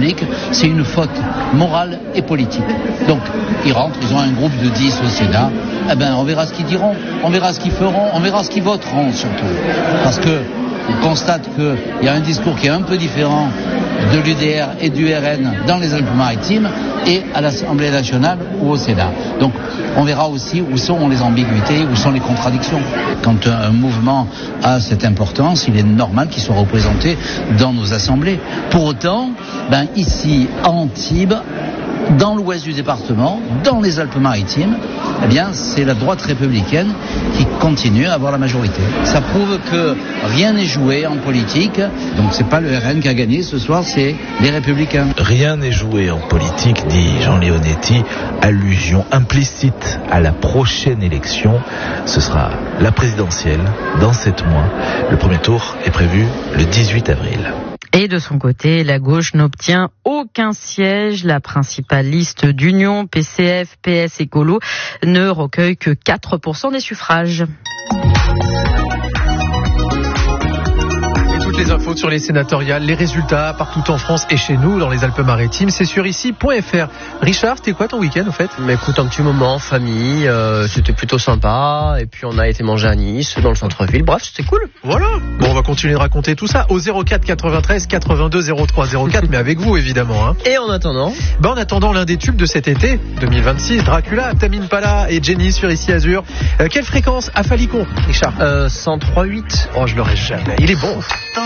économique, c'est une faute morale et politique. Donc, ils rentrent, ils ont un groupe de 10 au Sénat, eh ben, on verra ce qu'ils diront, on verra ce qu'ils feront, on verra ce qu'ils voteront surtout. Parce que on constate qu'il y a un discours qui est un peu différent de l'UDR et du RN dans les Alpes-Maritimes et à l'Assemblée nationale ou au Sénat. Donc on verra aussi où sont les ambiguïtés, où sont les contradictions. Quand un mouvement a cette importance, il est normal qu'il soit représenté dans nos assemblées. Pour autant, ici, à Antibes, dans l'ouest du département, dans les Alpes-Maritimes, eh bien, c'est la droite républicaine qui continue à avoir la majorité. Ça prouve que rien n'est joué en politique. Donc c'est pas le RN qui a gagné ce soir, c'est les Républicains. Rien n'est joué en politique, dit Jean Leonetti. Allusion implicite à la prochaine élection. Ce sera la présidentielle dans 7 mois. Le premier tour est prévu le 18 avril. Et de son côté, la gauche n'obtient aucun siège. La principale liste d'Union, PCF, PS Écolo, ne recueille que 4% des suffrages. Les infos sur les sénatoriales, les résultats partout en France et chez nous dans les Alpes-Maritimes, c'est sur ici.fr. Richard, c'était quoi ton week-end au fait ? Mais écoute, un petit moment en famille, c'était plutôt sympa, et puis on a été manger à Nice, dans le centre-ville, bref, c'était cool. Voilà, bon, on va continuer de raconter tout ça au 04 93 82 03 04, mais avec vous évidemment. Et en attendant en attendant l'un des tubes de cet été 2026, Dracula, Tamine Pala et Jenny sur Ici Azur. Quelle fréquence à Falicon, Richard ? 103.8. Oh, je l'aurais jamais, il est bon.